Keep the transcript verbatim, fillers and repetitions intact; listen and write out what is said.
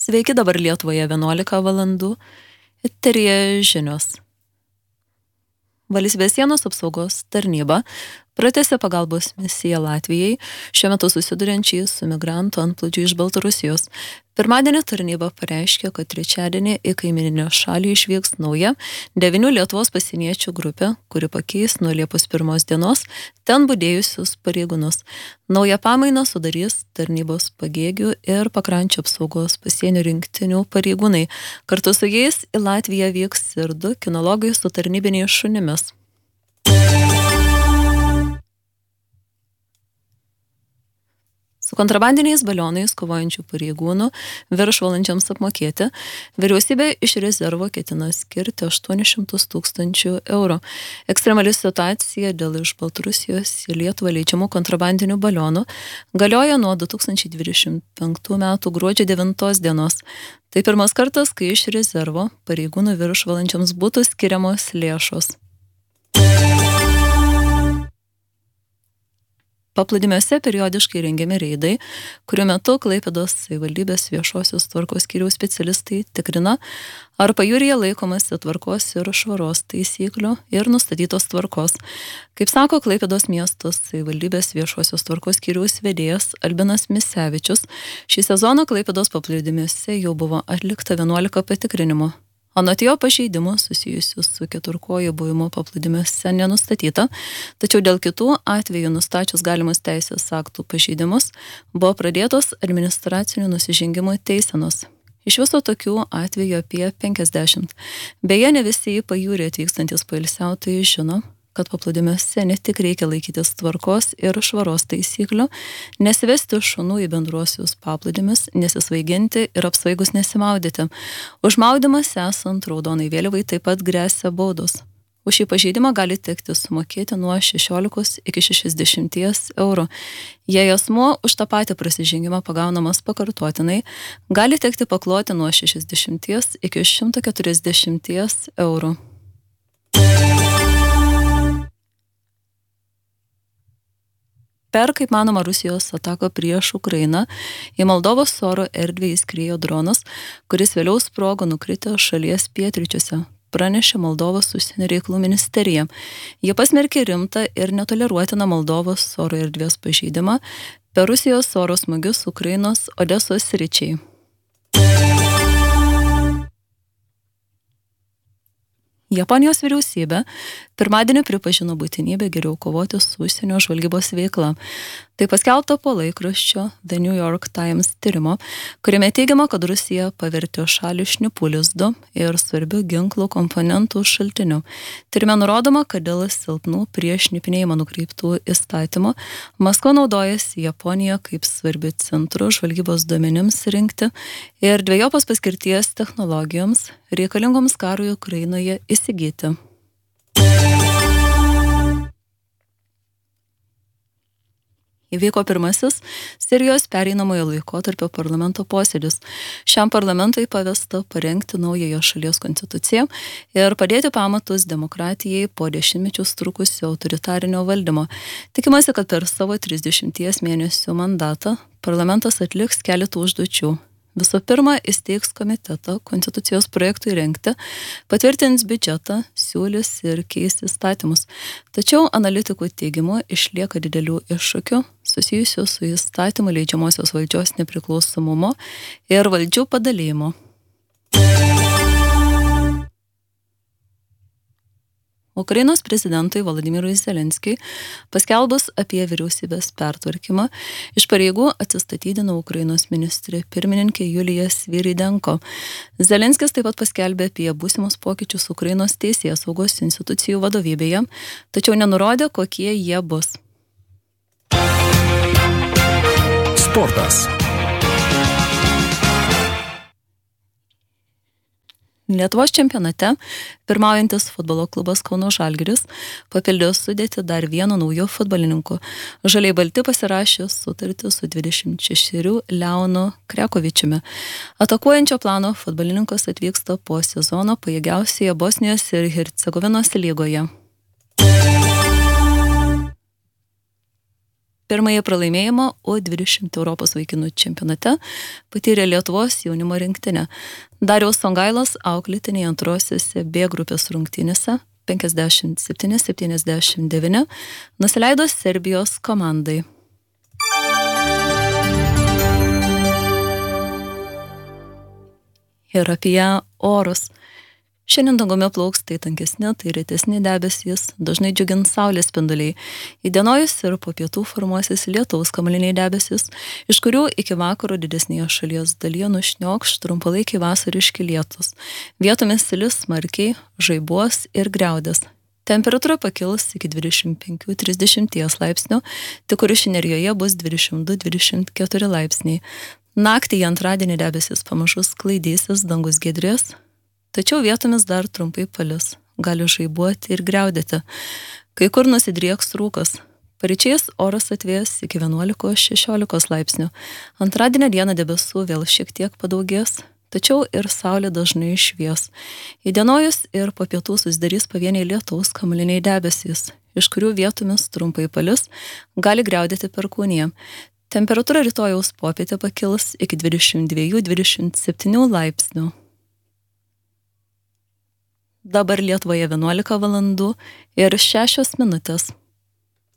Sveiki, dabar Lietuvoje vienuolika valandų. Eteryje žinios. Valstybės sienos apsaugos tarnyba pratęsė pagalbos misiją Latvijai, šiuo metu susiduriančiai su migrantų antplūdžiu iš Baltarusijos. Pirmadienį tarnyba pareiškė, kad trečiadienį į kaimyninę šalį išvyks nauja devynių Lietuvos pasieniečių grupė, kuri pakeis nuo Liepos pirmos dienos ten budėjusius pareigūnus. Naują pamainą sudarys tarnybos pagėgių ir pakrančių apsaugos pasienio rinktinių pareigūnai. Kartu su jais į Latviją vyks ir du kinologai su tarnybiniais šunimis. Su kontrabandiniais balionais kovojančių pareigūnų viršvalandžiams apmokėti, vyriausybė iš rezervo ketina skirti aštuonis šimtus tūkstančių eurų. Ekstremali situacija dėl iš Baltarusijos į Lietuvą leidžiamų kontrabandinių balionų galioja nuo du tūkstančiai dvidešimt penktų metų gruodžio devintos dienos. Tai pirmas kartas, kai iš rezervo pareigūnų viršvalandžiams būtų skiriamos lėšos. Paplūdimiuose periodiškai rengiami reidai, kurių metu Klaipėdos savivaldybės viešosios tvarkos skyriaus specialistai tikrina, ar pajūryje laikomasi tvarkos ir švaros taisyklių ir nustatytos tvarkos. Kaip sako Klaipėdos miestos savivaldybės viešosios tvarkos skyriaus vedėjas Albinas Misevičius, šį sezoną Klaipėdos paplūdimiuose jau buvo atlikta vienuolika patikrinimų. Anot jo pažeidimų susijusių su keturkojų buvimu paplūdimiuose nenustatyta, tačiau dėl kitų atvejų nustačius galimus teisės aktų pažeidimus buvo pradėtos administracinių nusižengimų teisenos. Iš viso tokių atvejų apie penkiasdešimt. Beje, ne visi į pajūrį atvykstantis poilsiautojai žino, kad paplūdimiuose ne tik reikia laikytis tvarkos ir švaros taisyklių, nesivesti šunų į bendruosius paplūdimius, nesisvaiginti ir apsvaigus nesimaudyti. Už maudymas esant raudonai vėliavai taip pat gresia baudos. Už šį pažeidimą gali tekti sumokėti nuo šešiolikos iki šešiasdešimties eurų. Jei asmuo už tą patį prasižengimą pagaunamas pakartotinai, gali tekti pakloti nuo šešiasdešimties iki šimto keturiasdešimties eurų. Per, kaip manoma, Rusijos ataką prieš Ukrainą į Moldovos oro erdvę įskriejo dronas, kuris vėliau sprogo nukritę šalies pietryčiuose, pranešė Moldovos užsienio reikalų ministerija. Jie pasmerkė rimtą ir netoleruotiną Moldovos oro erdvės pažeidimą per Rusijos oro smūgius Ukrainos Odesos sričiai. Japonijos vyriausybė pirmadienį pripažino būtinybę geriau kovoti su užsienio žvalgybos veikla. Tai paskelbta po laikraščio The New York Times tyrimo, kuriame teigiama, kad Rusija pavertė šalį šnipų lizdu ir svarbių ginklų komponentų šaltiniu. Tyrime nurodoma, kad dėl silpnų prieš šnipinėjimą nukreiptų įstatymų Maskva naudojasi Japoniją kaip svarbi centru žvalgybos duomenims rinkti ir dvejopos paskirties technologijoms reikalingoms karui Ukrainoje įsigyti. Įvyko pirmasis Sirijos pereinamojo laikotarpio parlamento posėdis. Šiam parlamentui pavesta parengti naująją šalies konstituciją ir padėti pamatus demokratijai po dešimtmečius trukusio autoritarinio valdymo. Tikimasi, kad per savo trisdešimties mėnesių mandatą parlamentas atliks keletą užduočių. Visų pirma, įsteigs komitetą konstitucijos projektui rengti, patvirtins biudžetą, siūlys ir keis įstatymus. Tačiau analitikų teigimu išlieka didelių iššūkių susijusių su įstatymų leidžiamosios valdžios nepriklausomumo ir valdžių padalijimo. Ukrainos prezidentui Volodymyrui Zelenskiui paskelbus apie vyriausybės pertvarkymą, iš pareigų atsistatydino Ukrainos ministrė pirmininkė Julija Sviridenko. Zelenskis taip pat paskelbė apie būsimus pokyčius Ukrainos teisėsaugos institucijų vadovybėje, tačiau nenurodė, kokie jie bus. Sportas. Lietuvos čempionate pirmaujantis futbolo klubas Kauno Žalgiris papildė sudėtį dar vienu nauju futbolininku. Žaliai balti pasirašė sutartį su dvidešimt šešerių Leonu Krekovičiumi. Atakuojančio plano futbolininkas atvyksta po sezono pajėgiausioje Bosnijos ir Hercegovinos lygoje. Pirmąjį pralaimėjimą U dvidešimt Europos vaikinų čempionate patyrė Lietuvos jaunimo rinktinė. Dariaus Songailos auklėtiniai antrosiose B grupės rungtynėse penkiasdešimt septyni septyniasdešimt devyni nusileido Serbijos komandai. Ir apie orus. Šiandien dangumi plauks tai tankesni, tai retesni debesys, dažnai džiugins saulės spinduliai. Įdienojus ir po pietų formuosis lietaus kamuoliniai debesys, iš kurių iki vakaro didesnėje šalies dalyje nušniokš trumpalaikiai vasariški lietus. Vietomis lis smarkiai, žaibuos ir griaudės. Temperatūra pakils iki dvidešimt penki trisdešimt laipsnių, tik Kuršių nerijoje bus dvidešimt du dvidešimt keturi laipsniai. Naktį į antradienį debesis pamažu sklaidysis, dangus giedrės, tačiau vietomis dar trumpai palis, gali žaibuoti ir griaudėti. Kai kur nusidrieks rūkas. Paryčiais oras atvės iki vienuolikos šešiolikos laipsnių. Antradienio dieną debesų vėl šiek tiek padaugės, tačiau ir saulė dažnai švies. Įdienojus ir po pietų susidarys pavieniai lietaus kamuoliniai debesys, iš kurių vietomis trumpai palis, gali griaudėti perkūnija. Temperatūra rytojaus popietę pakils iki dvidešimt du dvidešimt septyni laipsnių. Dabar Lietuvoje vienuolika valandų ir šešios minutės.